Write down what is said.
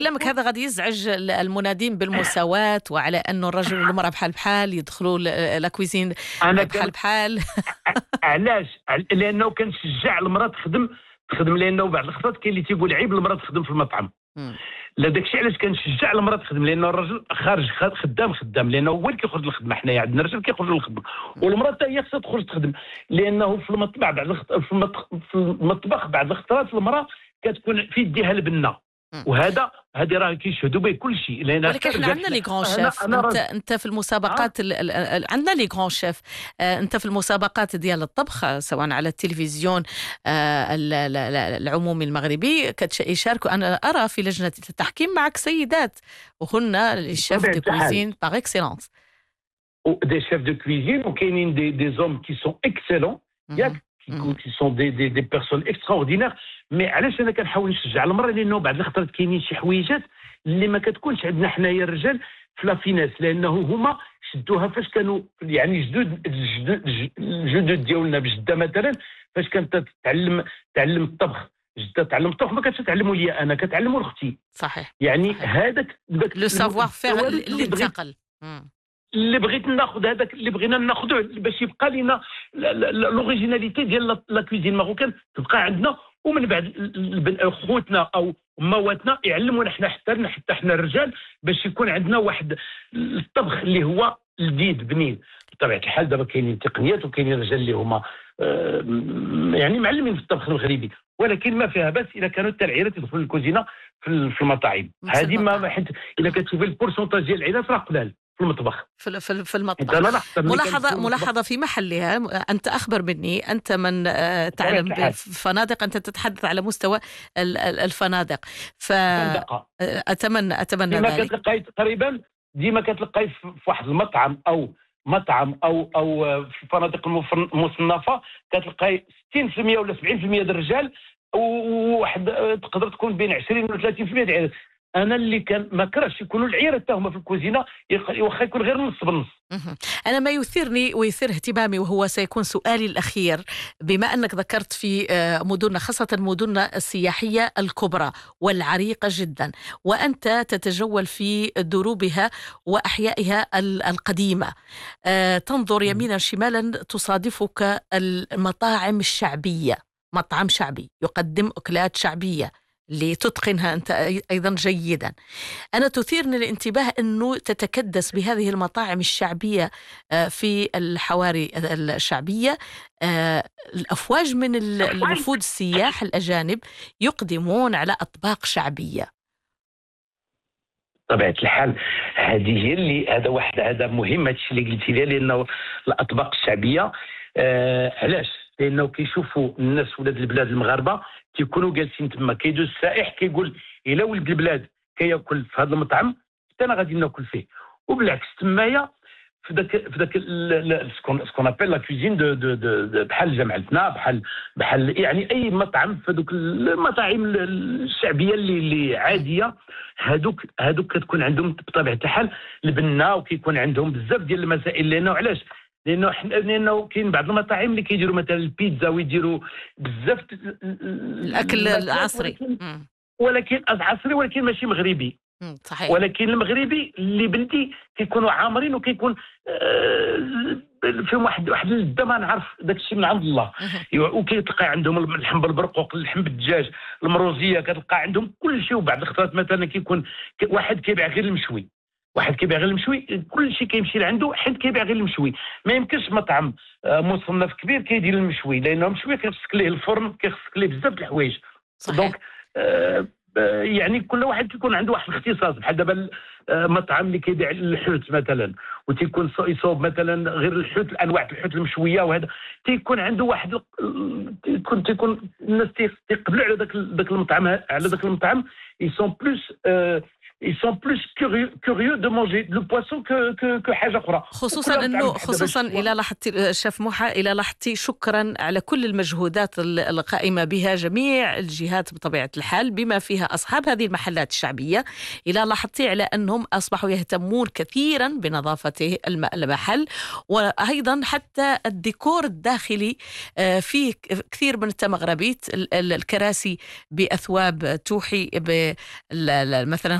كلامك هذا غادي يزعج المنادين بالمساواة، وعلى أنه الرجل والمرأة بحال بحال يدخلوا لا كويزين انا بحال كان بحال. علاش؟ لانه كنشجع المراه تخدم، لانه بعض الخطات كاين اللي تيقول عيب المراه تخدم في المطعم. مم. لا، داكشي علاش كنشجع المراه تخدم، لانه الرجل خارج خدام، لانه هو اللي كيخرج للخدمه. حنايا عندنا الرجال كيخرجوا للخدمه، والمراه حتى هي خصها تخرج تخدم، لانه في المطبخ بعض الخطرات المراه كتكون في يديها البنه، مم. هذه راه كيشهدوا به كل شيء، لان ولكن احنا عندنا لي غران شيف. انا راجل. انت في المسابقات عندنا لي غران شيف. انت في المسابقات ديال الطبخ سواء على التلفزيون العمومي المغربي يشاركوا. انا ارى في لجنه التحكيم معك سيدات وهن الشيف دو كويزين باغ اكسيلونس. دي شيف دو كويزين، وكاينين دي زوم كي سون اكسيلون، ياك كي سون دي بيرسون اكستراوردينير. مي علاش انا كنحاول نشجع المراه؟ لانه بعض الخطرات كاينين شي حويجات اللي ما كتكونش عندنا حنايا الرجال في لافيناس، لانه هما شدوها فاش كانوا يعني الجدود ديالنا بجده مثلا، فاش كانت تعلم الطبخ. جده تعلم الطبخ ما كانتش تعلموا لي انا، كتعلموا لاختي. صحيح. يعني صحيح. هذاك لو سافوار فير اللي انتقل. اللي بغيت ناخذ هذاك اللي بغينا ناخذوه باش يبقى لنا لوريجيناليتي ديال لا كويزين ماروكان تبقى عندنا، ومن بعد خوتنا او مواتنا يعلمونا حتى حنا الرجال، باش يكون عندنا واحد الطبخ اللي هو لذيذ بنين. بطبيعه الحال دابا كاينين تقنيات وكاينين رجال اللي هما يعني معلمين في الطبخ المغربي، ولكن ما فيها بس اذا كانوا حتى العيالات يدخلوا للكوزينه في المطاعم. هذه ما حيت اذا كتشوفي البورسونتاج ديال العيالات راه قلال في المطبخ. في المطبخ. ملاحظة في محلها. أنت أخبر مني، أنت من تعلم بالفنادق، أنت تتحدث على مستوى الفنادق، فأتمنى ذلك. ديما كتلقاي في واحد المطعم أو في الفنادق المصنفة كتلقاي 60% ولا 70% ديال الرجال، وواحد تقدر تكون بين 20 و 30% ديال العيالات. انا اللي كان ما كرهش يكونوا العيالات حتى هما في الكوزينه، واخا يكون غير نص بالنص. انا ما يثيرني ويثير اهتمامي، وهو سيكون سؤالي الاخير، بما انك ذكرت في مدننا، خاصه مدننا السياحيه الكبرى والعريقه جدا، وانت تتجول في دروبها واحيائها القديمه، تنظر يمينا شمالا تصادفك المطاعم الشعبيه. مطعم شعبي يقدم أكلات شعبية لتتقنها أنت أيضا جيدا. أنا تثيرني الانتباه أنه تتكدس بهذه المطاعم الشعبية في الحواري الشعبية الأفواج من الوفود السياح الأجانب يقدمون على أطباق شعبية. طبيعة الحال هذه هي اللي هذا مهم، هذا الشيء اللي قلتي لي، لأنه الأطباق الشعبية علاش؟ لانه كيشوفوا الناس ولاد البلاد المغاربه تيكونوا جالسين تما، كيدوز السائح كيقول الا ولد البلاد كياكل في هذا المطعم حتى انا غادي ناكل فيه. وبالعكس تمايا في ذاك سكون ابل لا كوزين بحال جامعتنا، بحال يعني اي مطعم في ذوك المطاعم الشعبيه اللي عاديه، هذوك كتكون عندهم بطبيعه الحال البنه، وكيكون عندهم بزاف ديال المسائل. لانه علاش؟ لانه كاين بعض المطاعم اللي كيديروا مثلا البيتزا ويديروا بزاف الاكل العصري، ولكن عصري ماشي مغربي. صحيح. ولكن المغربي اللي بلدي كيكونوا عامرين، وكيكون فيهم واحد اللذه ما نعرف داك الشيء من عند الله. وكتلقى عندهم اللحم بالبرقوق، اللحم بالدجاج، المروزيه، كتلقى عندهم كل شيء. وبعض الخطرات مثلا كيكون واحد كيبيع غير المشوي، كل شيء كيمشي لعنده حيت كيبيع غير المشوي. ما يمكنش مطعم مصنف كبير كيدير المشوي، لانه المشوي كيخصك ليه الفرن، كيخصك ليه بزاف د الحوايج. دونك يعني كل واحد كيكون عنده واحد الاختصاص. بحال دابا مطعم اللي كيبيع الحوت مثلا، وتيكون يصوب مثلا غير الحوت، انواع الحوت المشويه، وهذا تيكون عنده واحد تيكون الناس تيقبلوا على ذاك المطعم، يسون بلوس ils sont plus curieux de manger le poisson que حاجه اخرى. خصوصا الى لاحظتي شيف موحى، الى لاحظتي شكرا على كل المجهودات القائمه بها جميع الجهات بطبيعه الحال بما فيها اصحاب هذه المحلات الشعبيه، الى لاحظتي على انهم اصبحوا يهتمون كثيرا بنظافه المحل، وايضا حتى الديكور الداخلي فيه كثير من التمغربيت، الكراسي باثواب توحي مثلا